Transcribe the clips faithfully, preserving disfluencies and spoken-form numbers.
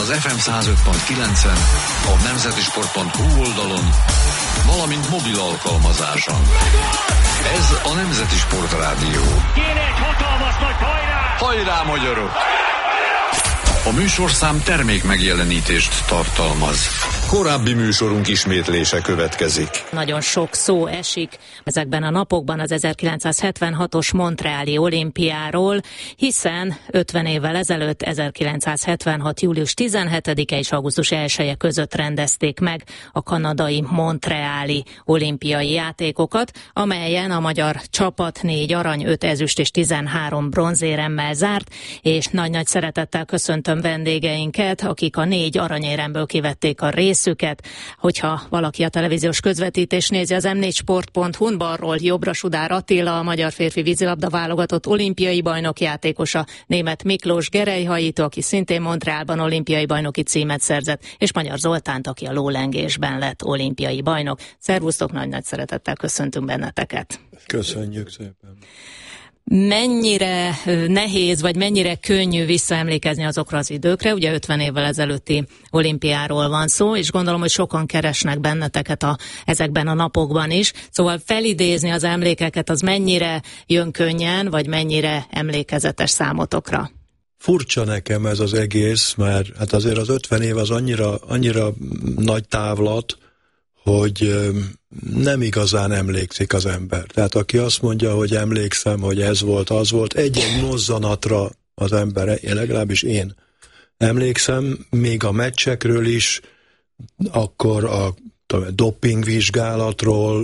az ef em száz öt pont kilencen, a nemzetisport pont hu oldalon, valamint mobil alkalmazáson. Ez a Nemzeti Sport Rádió. Kéne egy hatalmas nagy hajrá! Hajrá, magyarok! A műsorszám termék megjelenítést tartalmaz. Korábbi műsorunk ismétlése következik. Nagyon sok szó esik ezekben a napokban az ezerkilencszázhetvenhatos Montreali olimpiáról, hiszen ötven évvel ezelőtt ezerkilencszázhetvenhat. július tizenhetedike és augusztus elseje között rendezték meg a kanadai Montreali olimpiai játékokat, amelyen a magyar csapat négy arany, öt ezüst és tizenhárom bronzéremmel zárt, és nagy-nagy szeretettel köszöntöm vendégeinket, akik a négy aranyéremből kivették a részüket. Hogyha valaki a televíziós közvetítést nézi az em négy sport pont hu-n, balról jobbra Sudár Attila, a magyar férfi vízilabda válogatott olimpiai bajnok játékosa, német Miklós gerelyhajító, aki szintén Montrealban olimpiai bajnoki címet szerzett, és Magyar Zoltánt, aki a lólengésben lett olimpiai bajnok. Szervusztok, nagy-nagy szeretettel köszöntünk benneteket. Köszönjük szépen. Mennyire nehéz, vagy mennyire könnyű visszaemlékezni azokra az időkre, ugye ötven évvel ezelőtti olimpiáról van szó, és gondolom, hogy sokan keresnek benneteket a, ezekben a napokban is, szóval felidézni az emlékeket, az mennyire jön könnyen, vagy mennyire emlékezetes számotokra? Furcsa nekem ez az egész, mert hát azért az ötven év az annyira, annyira nagy távlat, hogy nem igazán emlékszik az ember. Tehát aki azt mondja, hogy emlékszem, hogy ez volt, az volt, egy-egy mozzanatra az ember, én legalábbis én emlékszem, még a meccsekről is, akkor a dopingvizsgálatról,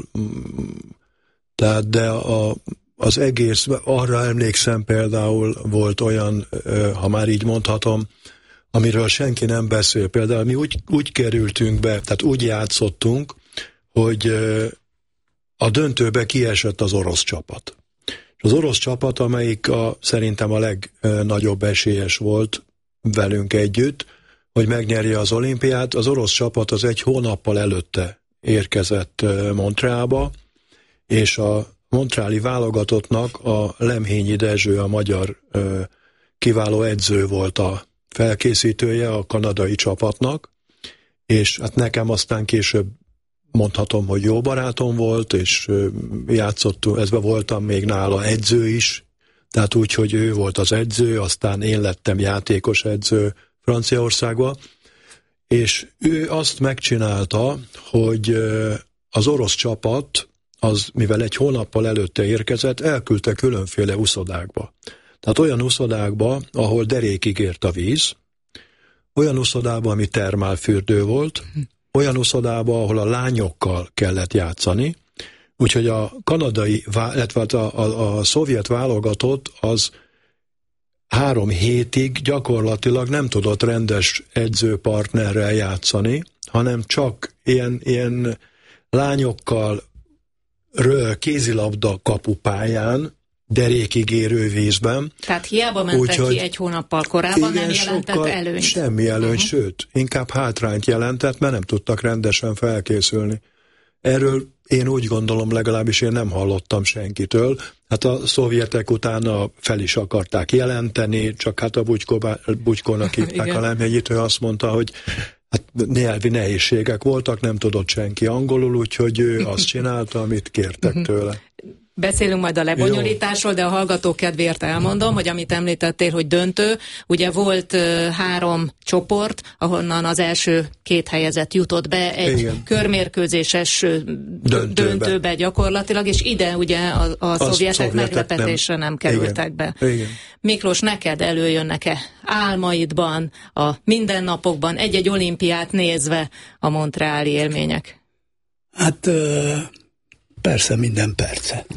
tehát de a, az egész, arra emlékszem például volt olyan, ha már így mondhatom, amiről senki nem beszél. Például mi úgy, úgy kerültünk be, tehát úgy játszottunk, hogy a döntőbe kiesett az orosz csapat. És az orosz csapat, amelyik a, szerintem a legnagyobb esélyes volt velünk együtt, hogy megnyerje az olimpiát, az orosz csapat az egy hónappal előtte érkezett Montrealba, és a montreali válogatottnak a Lemhényi Dezső, a magyar kiváló edző volt a felkészítője a kanadai csapatnak, és hát nekem aztán később mondhatom, hogy jó barátom volt, és játszottunk, ezben voltam még nála edző is, tehát úgy, hogy ő volt az edző, aztán én lettem játékos edző Franciaországban, és ő azt megcsinálta, hogy az orosz csapat, az, mivel egy hónappal előtte érkezett, elküldte különféle uszodákba. Tehát olyan uszodákba, ahol derékig ért a víz, olyan uszodába, ami termálfürdő volt, olyan uszodába, ahol a lányokkal kellett játszani, úgyhogy a kanadai, illetve a, a, a szovjet válogatott az három hétig gyakorlatilag nem tudott rendes edzőpartnerrel játszani, hanem csak ilyen, ilyen lányokkal kézilabda kapupályán, derékig érő vízben. Tehát hiába mentek úgy, ki egy hónappal korábban, igen, nem jelentett előnyt. Semmi előnyt, uh-huh. Sőt, inkább hátrányt jelentett, mert nem tudtak rendesen felkészülni. Erről én úgy gondolom, legalábbis én nem hallottam senkitől. Hát a szovjetek utána fel is akarták jelenteni, csak hát a Bugykónak hívták a Lemhegyit, azt mondta, hogy hát nyelvi nehézségek voltak, nem tudott senki angolul, úgyhogy ő azt csinálta, amit kértek tőle. Beszélünk majd a lebonyolításról, de a hallgatók kedvéért elmondom, hogy amit említettél, hogy döntő, ugye volt uh, három csoport, ahonnan az első két helyezett jutott be egy Igen. körmérkőzéses döntőbe. döntőbe gyakorlatilag, és ide ugye a, a szovjetek meglepetésre nem, nem kerültek Igen. be. Igen. Miklós, neked előjönnek-e álmaidban, a mindennapokban, egy-egy olimpiát nézve a montreali élmények? Hát persze minden perce.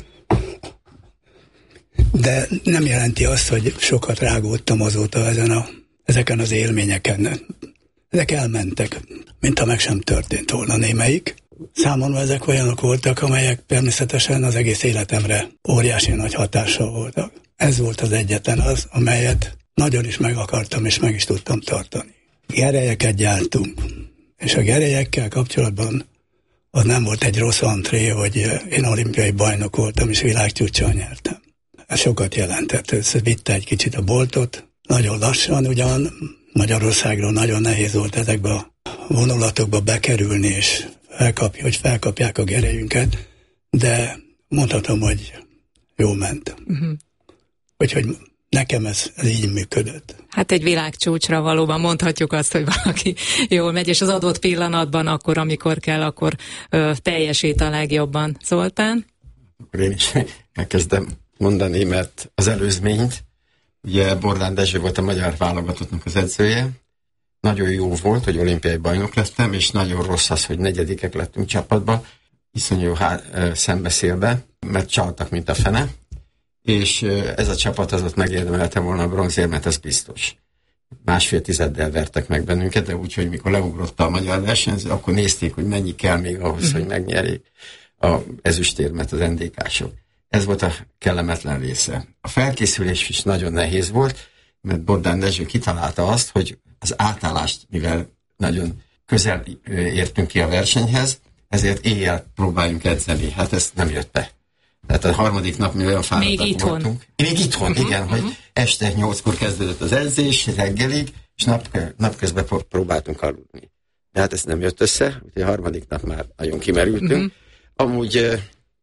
De nem jelenti azt, hogy sokat rágódtam azóta ezen a, ezeken az élményeken. Ezek elmentek, mintha meg sem történt volna némelyik. Számomra ezek olyanok voltak, amelyek természetesen az egész életemre óriási nagy hatással voltak. Ez volt az egyetlen az, amelyet nagyon is meg akartam, és meg is tudtam tartani. Gerelyeket gyártunk, és a gerelyekkel kapcsolatban az nem volt egy rossz antré, hogy én olimpiai bajnok voltam, és világcsúccsal nyertem. Ez sokat jelentett, ez vitte egy kicsit a boltot, nagyon lassan ugyan, Magyarországról nagyon nehéz volt ezekbe a vonulatokba bekerülni, és felkapja, hogy felkapják a gerejünket, de mondhatom, hogy jól ment. Uh-huh. Úgyhogy nekem ez, ez így működött. Hát egy világcsúcsra valóban mondhatjuk azt, hogy valaki jól megy, és az adott pillanatban akkor, amikor kell, akkor ö, teljesít a legjobban. Zoltán? Én is megkezdem mondani, mert az előzményt, ugye Bordán Dezső volt a magyar válogatottnak az edzője, nagyon jó volt, hogy olimpiai bajnok lettem, és nagyon rossz az, hogy negyedikek lettünk csapatba, iszonyú há- szembeszélbe, mert csaltak, mint a fene, és ez a csapat az ott megérdemelte volna a bronzérmet, ez biztos. Másfél tizeddel vertek meg bennünket, de úgy, hogy mikor leugrotta a magyar versenyző, akkor nézték, hogy mennyi kell még ahhoz, mm-hmm. hogy megnyerjék a ezüstérmet az en dé ká-sok. Ez volt a kellemetlen része. A felkészülés is nagyon nehéz volt, mert Bordán Dezső kitalálta azt, hogy az átállást, mivel nagyon közel értünk ki a versenyhez, ezért éjjel próbáljunk edzeni. Hát ez nem jött be. Tehát a harmadik nap mi olyan fáradtak voltunk. Még itthon, uh-huh, igen, uh-huh. hogy este nyolckor kezdődött az edzés, reggelig, és nap, napközben próbáltunk aludni. De hát ez nem jött össze, úgyhogy a harmadik nap már nagyon kimerültünk. Uh-huh. Amúgy uh,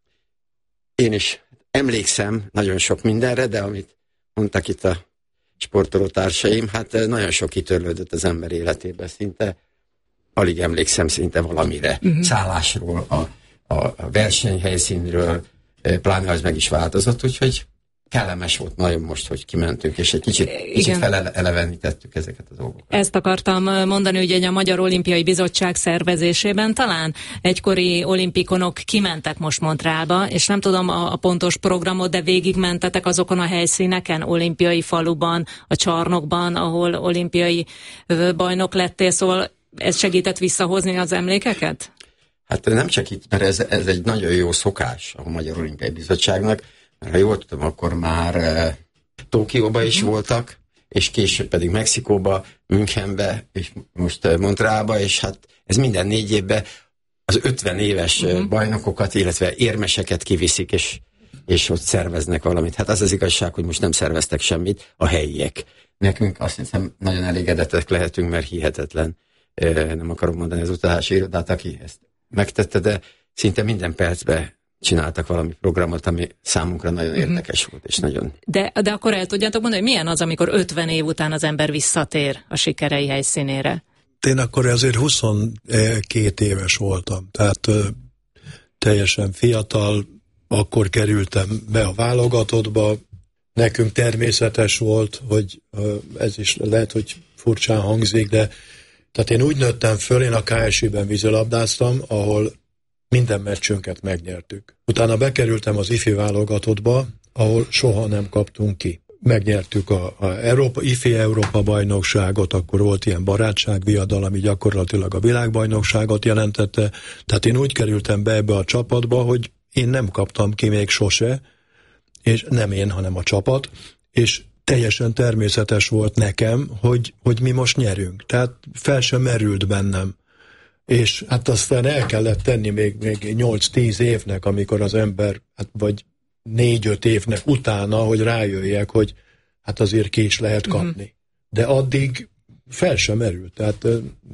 én is emlékszem nagyon sok mindenre, de amit mondtak itt a sportolótársaim, hát uh, nagyon sok kitörlődött az ember életében, szinte alig emlékszem szinte valamire. Uh-huh. Szállásról, a, a, a versenyhelyszínről, pláne az meg is változott, úgyhogy kellemes volt nagyon most, hogy kimentünk, és egy kicsit, kicsit felelevenítettük ezeket a dolgokat. Ezt akartam mondani, hogy a Magyar Olimpiai Bizottság szervezésében talán egykori olimpikonok kimentek most Montrealba, és nem tudom a, a pontos programot, de végigmentetek azokon a helyszíneken, olimpiai faluban, a csarnokban, ahol olimpiai bajnok lettél, szóval ez segített visszahozni az emlékeket? Hát nem csak itt, mert ez, ez egy nagyon jó szokás a Magyar Olimpiai Bizottságnak, mert ha jól tudom, akkor már e, Tokióba is uh-huh. voltak, és később pedig Mexikóba, Münchenbe, és most e, Montrealba, és hát ez minden négy évben az ötven éves uh-huh. bajnokokat, illetve érmeseket kiviszik, és, és ott szerveznek valamit. Hát az az igazság, hogy most nem szerveztek semmit a helyiek. Nekünk azt hiszem nagyon elégedettek lehetünk, mert hihetetlen. E, nem akarom mondani az utazási irodát, aki ezt megtette, de szinte minden percben csináltak valami programot, ami számunkra nagyon uh-huh. érdekes volt, és nagyon... De, de akkor el tudjátok mondani, hogy milyen az, amikor ötven év után az ember visszatér a sikerei helyszínére? Én akkor azért huszonkét éves voltam, tehát ö, teljesen fiatal, akkor kerültem be a válogatottba, nekünk természetes volt, hogy ö, ez is lehet, hogy furcsán hangzik, de tehát én úgy nőttem föl, én a ká es i-ben vízilabdáztam, ahol minden meccsünket megnyertük. Utána bekerültem az ifi válogatottba, ahol soha nem kaptunk ki. Megnyertük a, a Európa, ifi Európa bajnokságot, akkor volt ilyen barátságviadal, ami gyakorlatilag a világbajnokságot jelentette. Tehát én úgy kerültem be ebbe a csapatba, hogy én nem kaptam ki még sose, és nem én, hanem a csapat, és teljesen természetes volt nekem, hogy, hogy mi most nyerünk. Tehát fel sem merült bennem. És hát aztán el kellett tenni még, még nyolc-tíz évnek, amikor az ember, hát vagy négy-öt évnek utána, hogy rájöjjek, hogy hát azért ki is lehet kapni. Uh-huh. De addig fel sem merült. Tehát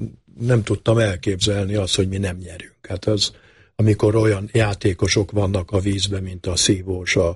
nem tudtam elképzelni azt, hogy mi nem nyerünk. Hát az, amikor olyan játékosok vannak a vízben, mint a Szívós, a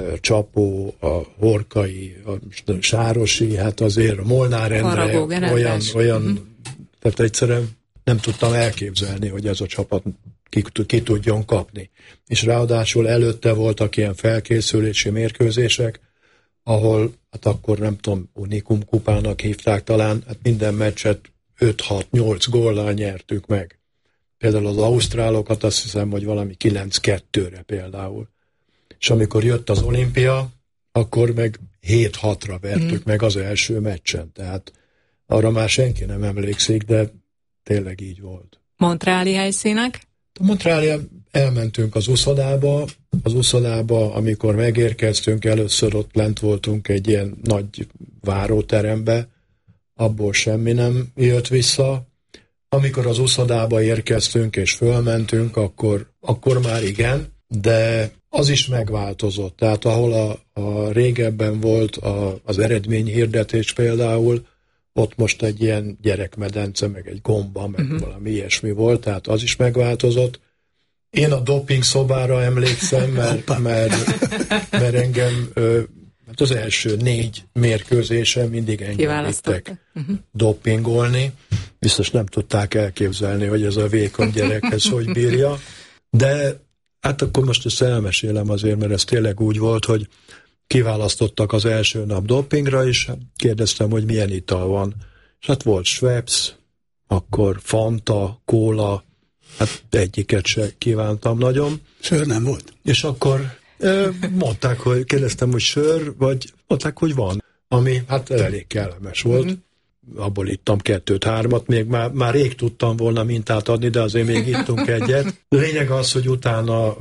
Csapó, a Horkai, a Sárosi, hát azért a Molnár Endre, olyan, olyan uh-huh. tehát egyszerűen nem tudtam elképzelni, hogy ez a csapat ki, ki tudjon kapni. És ráadásul előtte voltak ilyen felkészülési mérkőzések, ahol, hát akkor nem tudom, Unikum kupának hívták talán, hát minden meccset öt-hat-nyolc góllal nyertük meg. Például az ausztrálokat azt hiszem, hogy valami kilenc kettőre például. És amikor jött az olimpia, akkor meg hét-hatra vertük mm. meg az első meccsen. Tehát arra már senki nem emlékszik, de tényleg így volt. Montreali helyszínek? A Montreali elmentünk az uszodába, az uszodába, amikor megérkeztünk, először ott lent voltunk egy ilyen nagy váróterembe, abból semmi nem jött vissza. Amikor az uszodába érkeztünk és fölmentünk, akkor, akkor már igen, de az is megváltozott. Tehát ahol a, a régebben volt a, az eredményhirdetés például, ott most egy ilyen gyerekmedence, meg egy gomba, meg uh-huh. valami ilyesmi volt, tehát az is megváltozott. Én a doping szobára emlékszem, mert, mert, mert engem hát az első négy mérkőzésen mindig engem vittek uh-huh. dopingolni. Biztos nem tudták elképzelni, hogy ez a vékony gyerekhez hogy bírja. De hát akkor most ezt elmesélem azért, mert ez tényleg úgy volt, hogy kiválasztottak az első nap dopingra, és kérdeztem, hogy milyen ital van. És hát volt Schweppes, akkor Fanta, Kóla, hát egyiket se kívántam nagyon. Sör nem volt? És akkor mondták, hogy kérdeztem, hogy sör, vagy mondták, hogy van, ami hát elég kellemes volt. Mm-hmm. Abból ittam kettőt-hármat, még már, már rég tudtam volna mintát adni, de azért még ittunk egyet. Lényeg az, hogy utána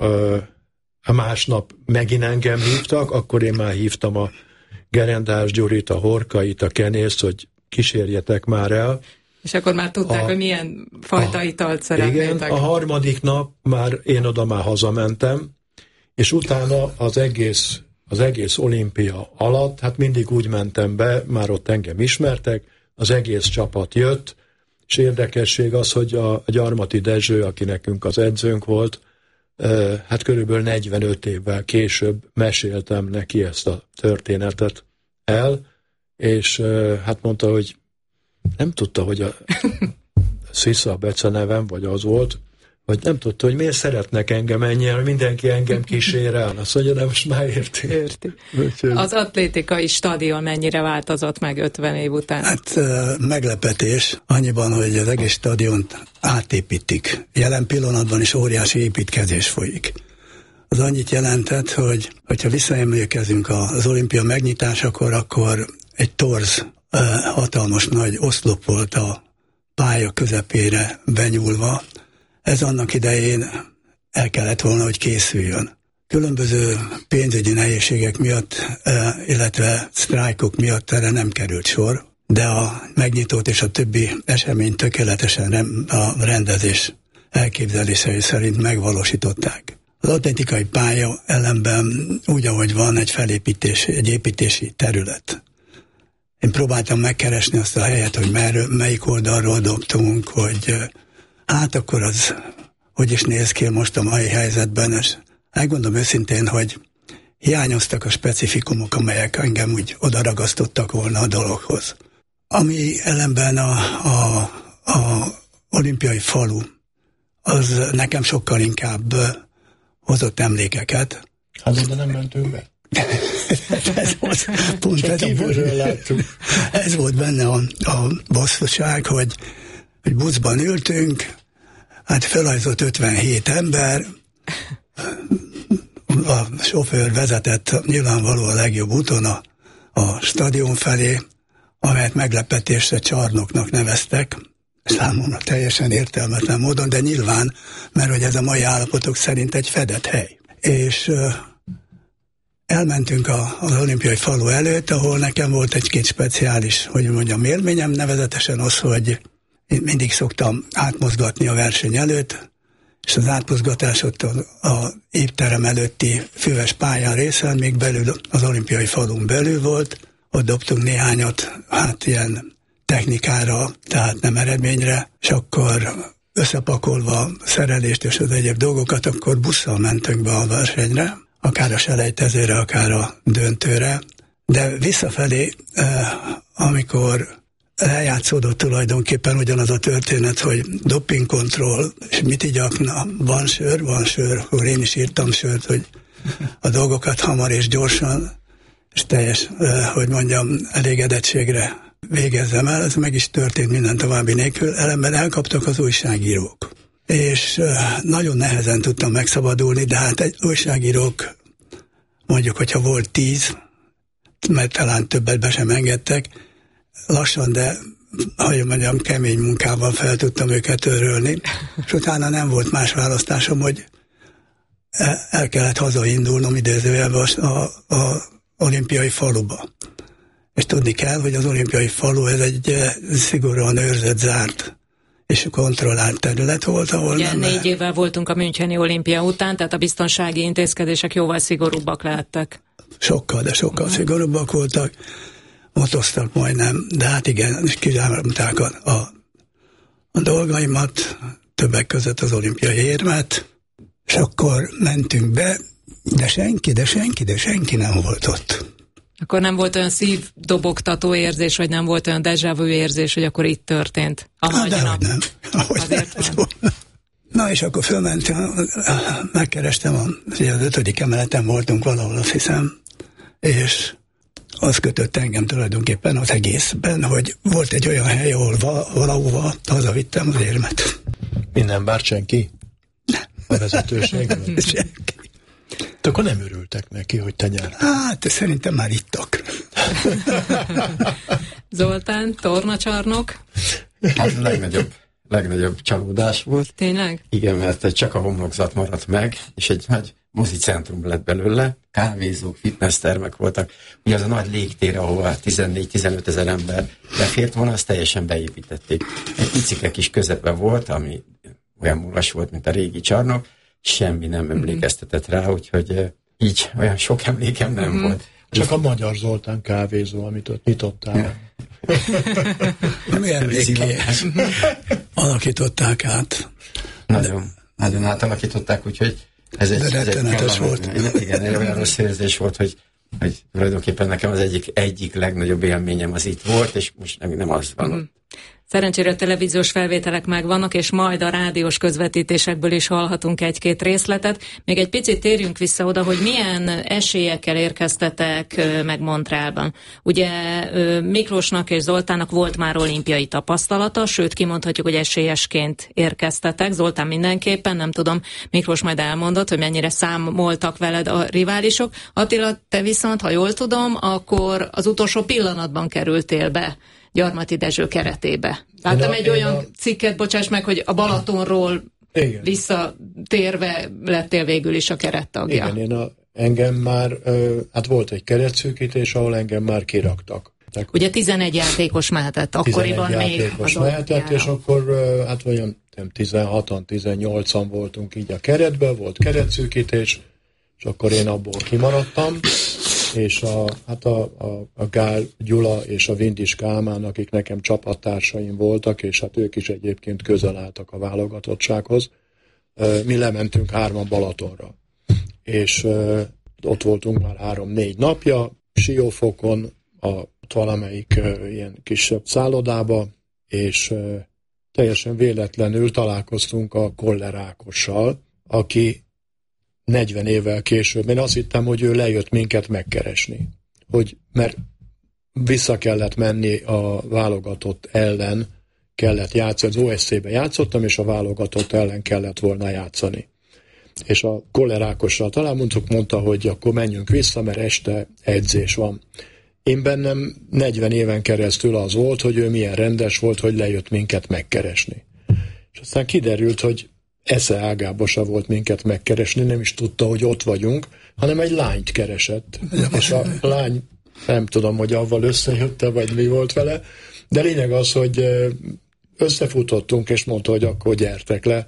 a másnap megint engem hívtak, akkor én már hívtam a Gerendás Gyurit, a Horkait, a Kenészt, hogy kísérjetek már el. És akkor már tudták, a, hogy milyen fajta a, italt szeretnétek. Igen, a harmadik nap már én oda már hazamentem, és utána az egész, az egész olimpia alatt, hát mindig úgy mentem be, már ott engem ismertek, az egész csapat jött, és érdekesség az, hogy a Gyarmati Dezső, aki nekünk az edzőnk volt, hát körülbelül negyvenöt évvel később meséltem neki ezt a történetet el, és hát mondta, hogy nem tudta, hogy a Szisza Bece nevem, vagy az volt, hogy nem tudta, hogy miért szeretnek engem ennyire, mindenki engem kísér el. Azt mondja, nem, most már érti. érti. Az atlétikai stadion mennyire változott meg ötven év után? Hát meglepetés annyiban, hogy az egész stadiont átépítik. Jelen pillanatban is óriási építkezés folyik. Az annyit jelentett, hogy hogyha visszaemlékezünk az olimpia megnyitásakor, akkor egy torz, hatalmas nagy oszlop volt a pálya közepére benyúlva. Ez annak idején el kellett volna, hogy készüljön. Különböző pénzügyi nehézségek miatt, illetve sztrájkok miatt erre nem került sor, de a megnyitót és a többi eseményt tökéletesen a rendezés elképzelései szerint megvalósították. Az atlétikai pálya ellenben úgy, ahogy van, egy felépítés, egy építési terület. Én próbáltam megkeresni azt a helyet, hogy merről, melyik oldalról dobtunk, hogy hát akkor az hogy is néz ki most a mai helyzetben, és elgondolom őszintén, hogy hiányoztak a specifikumok, amelyek engem úgy odaragasztottak volna a dologhoz. Ami ellenben a, a, a olimpiai falu, az nekem sokkal inkább hozott emlékeket. Hát oda nem mentünk be. ez volt, pont ez, a, ez volt benne a, a bosszúság, hogy, hogy buszban ültünk, hát felajzott ötvenhét ember, a sofőr vezetett nyilvánvaló a legjobb úton a, a stadion felé, amelyet meglepetésre csarnoknak neveztek, számomra teljesen értelmetlen módon, de nyilván, mert hogy ez a mai állapotok szerint egy fedett hely. És uh, elmentünk a, az olimpiai falu előtt, ahol nekem volt egy-két speciális, hogy mondjam, élményem, nevezetesen az, hogy én mindig szoktam átmozgatni a verseny előtt, és az átmozgatás ott a, a étterem előtti füves pályán részen, még belül az olimpiai falun belül volt, ott dobtunk néhányat, hát ilyen technikára, tehát nem eredményre, és akkor összepakolva szerelést és az egyéb dolgokat, akkor busszal mentünk be a versenyre, akár a selejtezőre, akár a döntőre, de visszafelé, eh, amikor eljátszódott tulajdonképpen ugyanaz a történet, hogy dopingkontroll, és mit igyak, na, van sör, van sör, akkor én is írtam sört, hogy a dolgokat hamar és gyorsan, és teljes, eh, hogy mondjam, elégedettségre végezzem el, ez meg is történt minden további nélkül, ellenben elkaptak az újságírók. És eh, nagyon nehezen tudtam megszabadulni, de hát egy újságírók, mondjuk, hogyha volt tíz, mert talán többet be sem engedtek, lassan, de hogy mondjam, kemény munkával fel tudtam őket örülni, és utána nem volt más választásom, hogy el kellett hazaindulnom idézőjelben a, a, a olimpiai faluba. És tudni kell, hogy az olimpiai falu ez egy szigorúan őrzött, zárt és kontrollált terület volt, ahol ugye nem négy lehet. évvel voltunk a Müncheni olimpia után, tehát a biztonsági intézkedések jóval szigorúbbak lehettek. Sokkal, de sokkal uh-huh. szigorúbbak voltak. motoztak majdnem, de hát igen, és kizárulták a, a, a dolgaimat, többek között az olimpiai érmet, és akkor mentünk be, de senki, de senki, de senki nem volt ott. Akkor nem volt olyan szívdobogtató érzés, vagy nem volt olyan déjà vu érzés, hogy akkor itt történt a nagy nap? Ahogy nem. Ahogy Azért nem. Na és akkor fölmentem, megkerestem, a, az ötödik emeleten voltunk valahol, azt hiszem, és az kötött engem tulajdonképpen az egészben, hogy volt egy olyan hely, ahol val- valahova hazavittem az érmet. Minden bár senki? A vezetőség? Senki. De akkor nem örültek neki, hogy te nyertél. Hát, szerintem már ittak. Zoltán, tornacsarnok? Hát a legnagyobb, legnagyobb csalódás volt. Tényleg? Igen, mert csak a homlokzat maradt meg, és egy nagy mozicentrum lett belőle, kávézók, fitnesstermek voltak. Ugye az a nagy légtér, ahova tizennégy-tizenöt ezer ember befért volna, azt teljesen beépítették. Egy picike kis közepe volt, ami olyan magas volt, mint a régi csarnok, semmi nem emlékeztetett rá, úgyhogy így olyan sok emlékem nem mm-hmm. volt. Csak a Magyar Zoltán kávézó, amit ott nyitottál. Milyen végké alakították át. Nagyon, nagyon átalakították, úgyhogy ez egy, ez egy volt. Igen, egy olyan rossz érzés volt, hogy, hogy tulajdonképpen nekem az egyik, egyik legnagyobb élményem az itt volt, és most nem, nem az van. Mm-hmm. Szerencsére televíziós felvételek megvannak, és majd a rádiós közvetítésekből is hallhatunk egy-két részletet. Még egy picit térjünk vissza oda, hogy milyen esélyekkel érkeztetek meg Montrealban. Ugye Miklósnak és Zoltánnak volt már olimpiai tapasztalata, sőt kimondhatjuk, hogy esélyesként érkeztetek. Zoltán mindenképpen, nem tudom, Miklós majd elmondott, hogy mennyire számoltak veled a riválisok. Attila, te viszont, ha jól tudom, akkor az utolsó pillanatban kerültél be Gyarmati Dezső keretébe. Láttam egy olyan a... cikket, bocsáss meg, hogy a Balatonról igen. visszatérve lettél végül is a kerettagja. Igen, én a, engem már, hát volt egy keretszűkítés, ahol engem már kiraktak. Ugye tizenegy játékos mehetett, akkoriban még az mehetett, és akkor hát olyan nem tizenhatan, tizennyolcan voltunk így a keretben, volt keretszűkítés, és akkor én abból kimaradtam, és a, hát a, a, a Gál Gyula és a Vindis Kálmán, akik nekem csapattársaim voltak, és hát ők is egyébként közel álltak a válogatottsághoz. Mi lementünk hárman Balatonra, és ott voltunk már három-négy napja, Siófokon, a valamelyik ilyen kisebb szállodába, és teljesen véletlenül találkoztunk a Koller Ákossal, aki negyven évvel később, én azt hittem, hogy ő lejött minket megkeresni. Hogy, mert vissza kellett menni a válogatott ellen, kellett játszani, az o es cé-be játszottam, és a válogatott ellen kellett volna játszani. És a Koller Ákossal talán mondtuk, mondta, hogy akkor menjünk vissza, mert este edzés van. Én bennem negyven éven keresztül az volt, hogy ő milyen rendes volt, hogy lejött minket megkeresni. És aztán kiderült, hogy esze ágába se volt minket megkeresni, nem is tudta, hogy ott vagyunk, hanem egy lányt keresett. És a lány, nem tudom, hogy avval összejötte, vagy mi volt vele, de lényeg az, hogy összefutottunk, és mondta, hogy akkor gyertek le.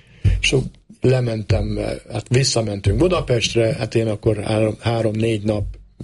És lementem, hát visszamentünk Budapestre, hát én akkor három-négy nap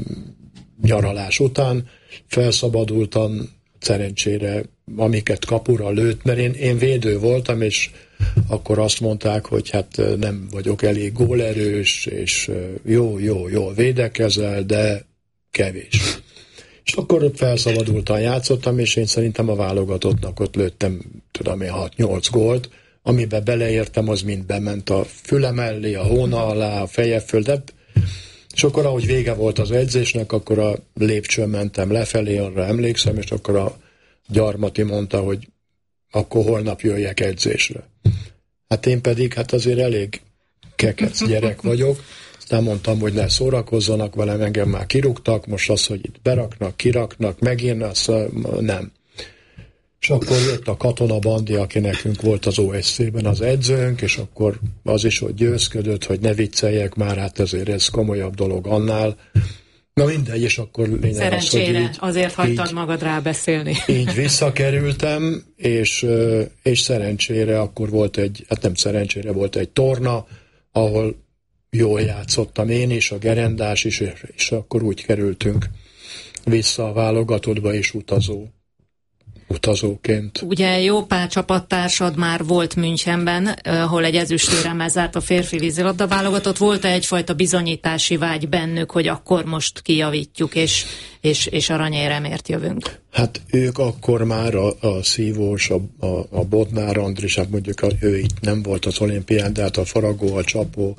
nyaralás után felszabadultam, szerencsére, amiket kapura lőtt, mert én, én védő voltam, és akkor azt mondták, hogy hát nem vagyok elég gólerős, és jó, jó, jó védekezel, de kevés. És akkor felszabadultan játszottam, és én szerintem a válogatottnak ott lőttem, tudom én, hat-nyolc gólt, amiben beleértem, az mind bement a füle mellé, a hóna alá, a feje föl, de és akkor, ahogy vége volt az edzésnek, akkor a lépcsőn mentem lefelé, arra emlékszem, és akkor a Gyarmati mondta, hogy akkor holnap jöjjek edzésre. Hát én pedig, hát azért elég kekec gyerek vagyok, aztán mondtam, hogy ne szórakozzanak velem, engem már kirúgtak, most az, hogy itt beraknak, kiraknak, megint az nem. És akkor jött a Katona Bandi, aki nekünk volt az o es cé-ben az edzőnk, és akkor az is, hogy győzködött, hogy ne vicceljek már, hát ezért ez komolyabb dolog annál. Na mindegy, és akkor lényeg szerencsére, az, hogy így, azért hagytad így, magad rábeszélni. Így visszakerültem, és, és szerencsére akkor volt egy, hát nem szerencsére, volt egy torna, ahol jól játszottam én is, a gerendás is, és, és akkor úgy kerültünk vissza a válogatottba is utazó. utazóként. Ugye jó pár csapattársad már volt Münchenben, ahol egy ezüstéremmel zárt a férfi vízilabda válogatott. Volt-e egyfajta bizonyítási vágy bennük, hogy akkor most kijavítjuk, és, és, és aranyéremért jövünk? Hát ők akkor már a, a Szívós, a, a, a Bodnár Andris, hát mondjuk a, ő itt nem volt az olimpián, de hát a Faragó, a Csapó,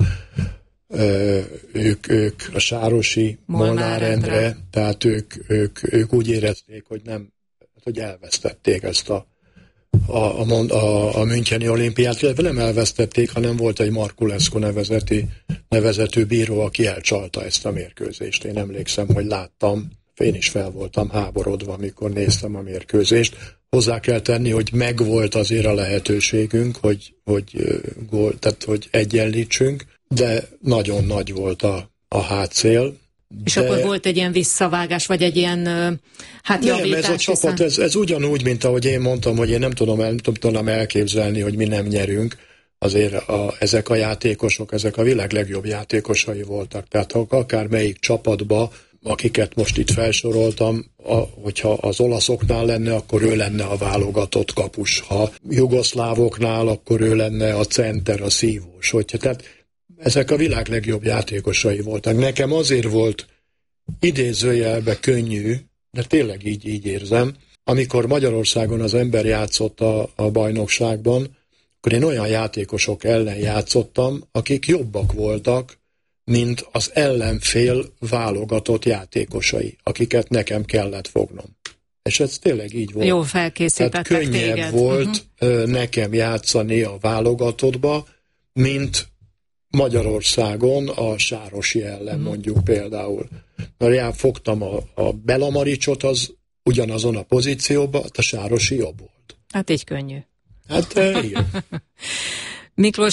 ö, ők, ők a Sárosi, Molnár, Molnár Endre, Endre, tehát ők, ők, ők úgy érezték, hogy nem hogy elvesztették ezt a, a, a, a, a müncheni olimpiát, illetve nem elvesztették, hanem volt egy Marculescu nevezeti, nevezetű bíró, aki elcsalta ezt a mérkőzést. Én emlékszem, hogy láttam, én is fel voltam háborodva, amikor néztem a mérkőzést. Hozzá kell tenni, hogy megvolt azért a lehetőségünk, hogy, hogy, gól, tehát, hogy egyenlítsünk, de nagyon nagy volt a, a hátszél. És de... akkor volt egy ilyen visszavágás, vagy egy ilyen hát javítás? Nem, ez a csapat, ez, ez ugyanúgy, mint ahogy én mondtam, hogy én nem tudom, el, nem tudom elképzelni, hogy mi nem nyerünk. Azért a, ezek a játékosok, ezek a világ legjobb játékosai voltak. Tehát ha akár melyik csapatba, akiket most itt felsoroltam, a, hogyha az olaszoknál lenne, akkor ő lenne a válogatott kapus. Ha jugoszlávoknál, akkor ő lenne a center, a szívós. Hogyha, tehát ezek a világ legjobb játékosai voltak. Nekem azért volt idézőjelbe könnyű, de tényleg így, így érzem, amikor Magyarországon az ember játszott a, a bajnokságban, akkor én olyan játékosok ellen játszottam, akik jobbak voltak, mint az ellenfél válogatott játékosai, akiket nekem kellett fognom. És ez tényleg így volt. Jó felkészítettek Tehát könnyebb téged. volt uh-huh. nekem játszani a válogatottba, mint Magyarországon a Sárosi ellen hmm. mondjuk például. Mert fogtam a, a Belamaricsot, az ugyanazon a pozícióban, a Sárosi jobb volt. Hát így könnyű. Hát igen. Miklós,